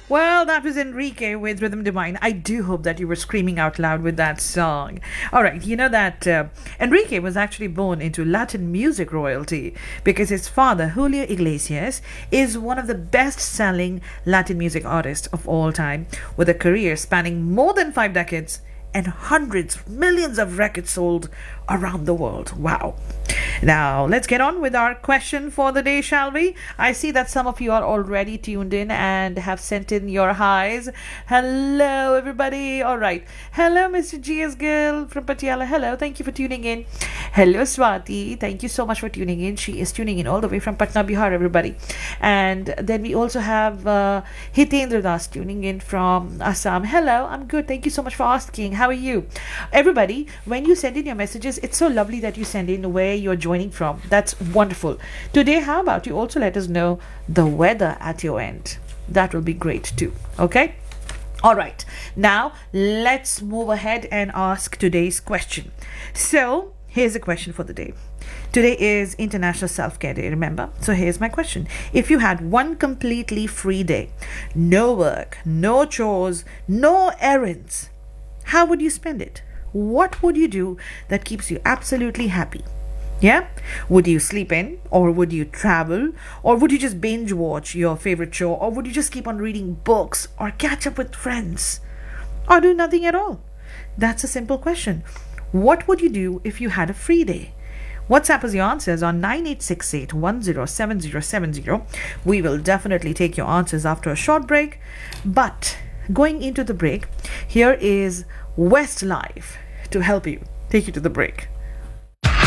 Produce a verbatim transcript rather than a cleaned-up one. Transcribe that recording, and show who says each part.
Speaker 1: Well, that was Enrique with Rhythm Divine. I do hope that you were screaming out loud with that song. All right, you know that uh, Enrique was actually born into Latin music royalty because his father, Julio Iglesias, is one of the best selling Latin music artists of all time, with a career spanning more than five decades and hundreds, millions of records sold around the world. Wow. Now, let's get on with our question for the day, shall we? I see that some of you are already tuned in and have sent in your highs. Hello, everybody. All right. Hello, Mister G S Gill from Patiala. Hello. Thank you for tuning in. Hello, Swati. Thank you so much for tuning in. She is tuning in all the way from Patna, Bihar, everybody. And then we also have uh, Hitendra Das tuning in from Assam. Hello. I'm good. Thank you so much for asking. How are you? Everybody, when you send in your messages, it's so lovely that you send in where you're joining from. That's wonderful. Today, how about you also let us know the weather at your end? That will be great too. Okay? All right. Now, let's move ahead and ask today's question. So, here's the question for the day. Today is International Self-Care Day, remember? So here's my question. If you had one completely free day, no work, no chores, no errands, how would you spend it? What would you do that keeps you absolutely happy? Yeah? Would you sleep in, or would you travel, or would you just binge watch your favorite show, or would you just keep on reading books or catch up with friends, or do nothing at all? That's a simple question. What would you do if you had a free day? WhatsApp us your answers on nine eight six eight, one zero seven zero seven zero. We will definitely take your answers after a short break. But going into the break, here is Westlife to help you take you to the break.